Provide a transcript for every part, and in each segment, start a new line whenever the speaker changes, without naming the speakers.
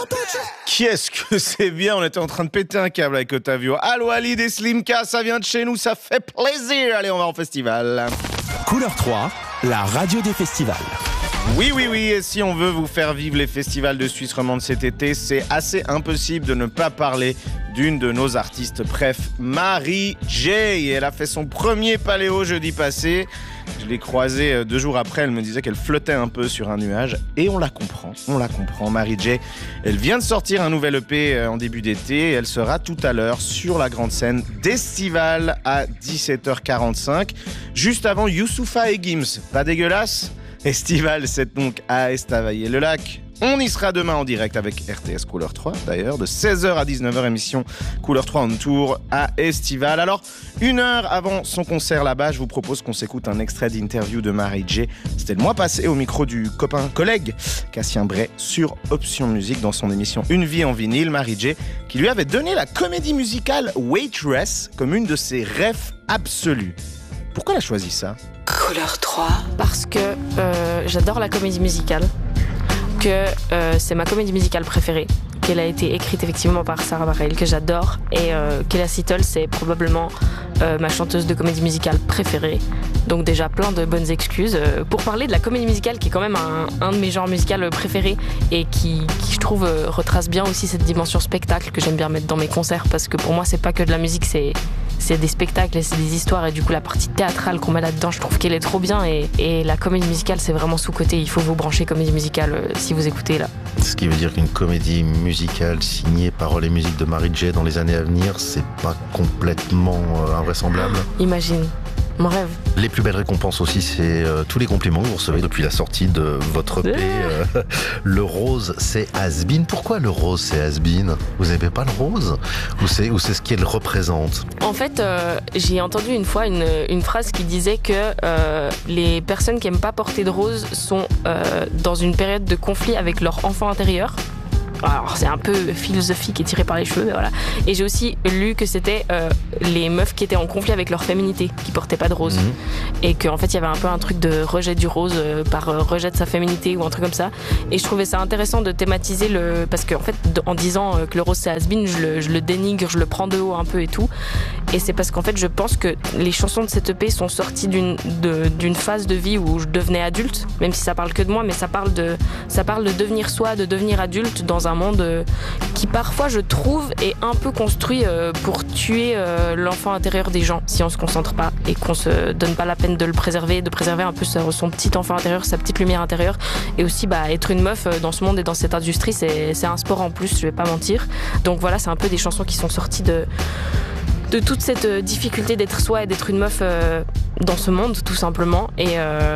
Qui est-ce que c'est bien? On était en train de péter un câble avec Ottavio. Al-Walid et Slimka, ça vient de chez nous, ça fait plaisir. Allez, on va en festival.
Couleur 3, la radio des festivals.
Oui, et si on veut vous faire vivre les festivals de Suisse romande cet été, c'est assez impossible de ne pas parler d'une de nos artistes préf, Mary J. Elle a fait son premier paléo jeudi passé. Je l'ai croisée 2 jours après, elle me disait qu'elle flottait un peu sur un nuage. Et on la comprend, Mary J. Elle vient de sortir un nouvel EP en début d'été. Et elle sera tout à l'heure sur la grande scène d'Estival à 17h45, juste avant Youssoupha et Gims. Pas dégueulasse? Estival, c'est donc à Estavayer-le-Lac. On y sera demain en direct avec RTS Couleur 3, d'ailleurs, de 16h à 19h, émission Couleur 3 on tour à Estival. Alors, 1 heure avant son concert là-bas, je vous propose qu'on s'écoute un extrait d'interview de Mary J. C'était le mois passé au micro du collègue Cassien Bray sur Option Musique dans son émission Une vie en vinyle. Mary J. qui lui avait donné la comédie musicale Waitress comme une de ses rêves absolus. Pourquoi elle a choisi ça?
Couleur 3.
Parce que j'adore la comédie musicale, que c'est ma comédie musicale préférée, qu'elle a été écrite effectivement par Sarah Bareilles, que j'adore, et Kella Seattle, c'est probablement ma chanteuse de comédie musicale préférée. Donc déjà plein de bonnes excuses pour parler de la comédie musicale, qui est quand même un de mes genres musicaux préférés, et qui je trouve retrace bien aussi cette dimension spectacle que j'aime bien mettre dans mes concerts, parce que pour moi c'est pas que de la musique, c'est des spectacles et c'est des histoires, et du coup la partie théâtrale qu'on met là-dedans, je trouve qu'elle est trop bien, et la comédie musicale c'est vraiment sous-côté. Il faut vous brancher comédie musicale si vous écoutez là.
Ce qui veut dire qu'une comédie musicale signée paroles et musique de Mary J dans les années à venir, c'est pas complètement invraisemblable.
Imagine, mon rêve.
Les plus belles récompenses aussi, c'est tous les compliments que vous recevez depuis la sortie de votre EP. Le rose, c'est has-been. Pourquoi le rose, c'est has-been? Vous n'aimez pas le rose? Ou c'est ce qu'elle représente?
En fait, j'ai entendu une fois une phrase qui disait que les personnes qui n'aiment pas porter de rose sont dans une période de conflit avec leur enfant intérieur. Alors c'est un peu philosophique et tiré par les cheveux, mais voilà. Et j'ai aussi lu que c'était les meufs qui étaient en conflit avec leur féminité, qui portaient pas de rose, et qu'en fait il y avait un peu un truc de rejet du rose par rejet de sa féminité ou un truc comme ça. Et je trouvais ça intéressant de thématiser parce qu'en fait en disant que le rose c'est has-been, je le dénigre, je le prends de haut un peu et tout. Et c'est parce qu'en fait je pense que les chansons de cette EP sont sorties d'une phase de vie où je devenais adulte, même si ça parle que de moi, mais ça parle de devenir soi, de devenir adulte dans un monde qui parfois je trouve est un peu construit pour tuer l'enfant intérieur des gens si on se concentre pas et qu'on se donne pas la peine de le préserver, de préserver un peu son petit enfant intérieur, sa petite lumière intérieure. Et aussi être une meuf dans ce monde et dans cette industrie, c'est un sport en plus, je vais pas mentir. Donc voilà, c'est un peu des chansons qui sont sorties de toute cette difficulté d'être soi et d'être une meuf dans ce monde, tout simplement. Et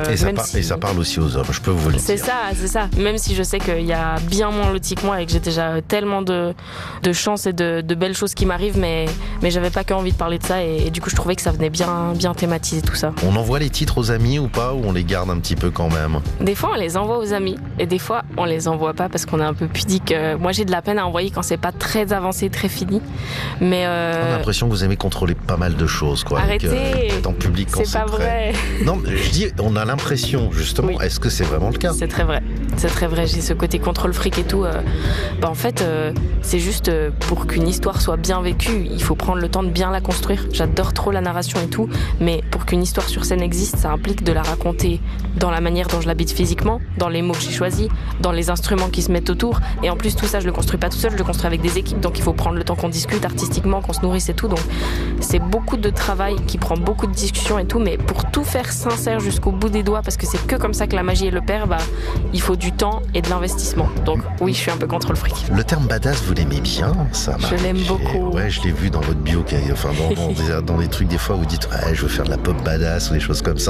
ça parle aussi aux hommes, je peux vous le dire.
C'est ça. Même si je sais qu'il y a bien moins lotis que moi et que j'ai déjà tellement de chance et de belles choses qui m'arrivent, mais j'avais pas qu'envie de parler de ça, et du coup je trouvais que ça venait bien thématiser tout ça.
On envoie les titres aux amis ou pas, ou on les garde un petit peu quand même?
Des fois on les envoie aux amis, et des fois on les envoie pas parce qu'on est un peu pudique. Moi j'ai de la peine à envoyer quand c'est pas très avancé, très fini. Mais
on a l'impression que vous aimez contrôler pas mal de choses, quoi.
Arrêtez,
en public quand
c'est pas vrai.
Non, je dis, on a l'impression, justement. Oui. Est-ce que c'est vraiment le cas?
C'est très vrai. J'ai ce côté contrôle fric et tout. En fait, c'est juste pour qu'une histoire soit bien vécue, il faut prendre le temps de bien la construire. J'adore trop la narration et tout, mais pour qu'une histoire sur scène existe, ça implique de la raconter dans la manière dont je l'habite physiquement, dans les mots que j'ai choisis, dans les instruments qui se mettent autour. Et en plus, tout ça, je le construis pas tout seul, je le construis avec des équipes. Donc il faut prendre le temps qu'on discute artistiquement, qu'on se nourrisse et tout. Donc c'est beaucoup de travail qui prend beaucoup de discussions et tout, mais pour tout faire sincère jusqu'au bout des doigts, parce que c'est que comme ça que la magie elle opère, il faut du temps et de l'investissement. Donc oui, je suis un peu contre le fric.
Le terme badass, vous l'aimez bien, ça?
Je l'aime beaucoup.
Ouais, je l'ai vu dans votre bio, dans des trucs des fois où vous dites je veux faire de la pop badass ou des choses comme ça.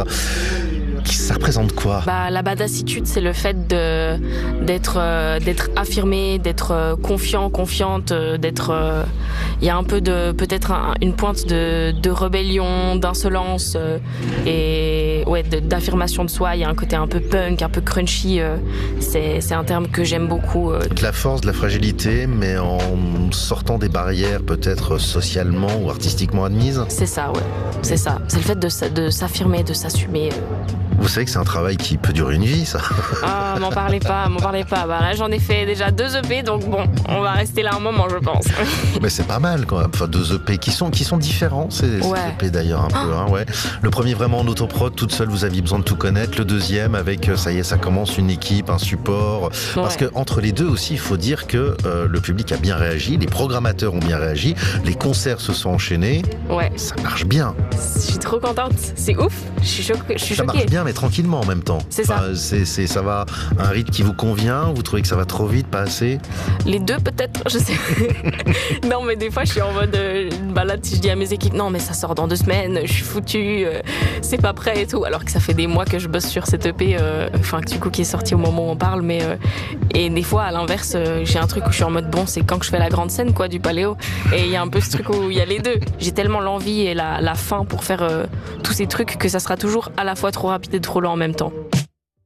Ça représente quoi? La
badassitude, c'est le fait d'être affirmé, d'être confiant, confiante, d'être. Il y a un peu peut-être une pointe de rébellion, d'insolence et d'affirmation de soi. Il y a un côté un peu punk, un peu crunchy. C'est un terme que j'aime beaucoup.
De la force, de la fragilité, mais en sortant des barrières peut-être socialement ou artistiquement admises.
C'est ça, ouais. C'est ça. C'est le fait de s'affirmer, de s'assumer.
Vous savez que c'est un travail qui peut durer une vie, ça.
Ah, m'en parlez pas. Bah là, j'en ai fait déjà 2 EP, donc bon, on va rester là un moment, je pense.
Mais c'est pas mal quand même. Enfin, 2 EP qui sont différents, ces EP d'ailleurs un peu. Hein, ouais. Le premier vraiment en autoprod, toute seule, vous aviez besoin de tout connaître. Le deuxième avec, ça y est, ça commence, une équipe, un support. Parce que entre les deux aussi, il faut dire que le public a bien réagi, les programmateurs ont bien réagi, les concerts se sont enchaînés.
Ouais.
Ça marche bien.
Je suis trop contente. C'est ouf. Je suis choquée.
Ça marche bien, mais tranquillement en même temps.
C'est ça.
Ça va à un rythme qui vous convient. Vous trouvez que ça va trop vite, pas assez?
Les deux peut-être, je sais. Non, mais des fois je suis en mode balade. Si je dis à mes équipes non mais ça sort dans 2 semaines, je suis foutue, c'est pas prêt et tout. Alors que ça fait des mois que je bosse sur cette EP, du coup qui est sorti au moment où on parle. Mais et des fois à l'inverse, j'ai un truc où je suis en mode bon, c'est quand je fais la grande scène quoi du Paléo. Et il y a un peu ce truc où il y a les deux. J'ai tellement l'envie et la faim pour faire tous ces trucs que ça sera toujours à la fois trop rapide et trop lent en même temps.